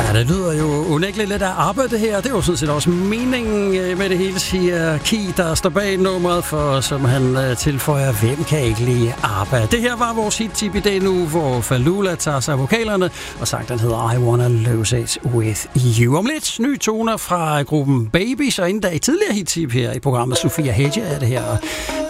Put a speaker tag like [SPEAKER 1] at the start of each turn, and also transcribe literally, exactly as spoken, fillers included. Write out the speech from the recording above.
[SPEAKER 1] Ja, det lyder jo unægteligt lidt af arbejde det her. Det er jo sådan set også meningen med det hele, siger Ki, der står bag nummeret, for som han tilføjer, hvem kan ikke lide arbejde. Det her var vores hit-tip i dag nu, hvor Falula tager sig vokalerne, og sang den hedder I Wanna Lose It With You. Om lidt nye toner fra gruppen Babies, og inden da i tidligere hit-tip her i programmet Sofia Hedge er det her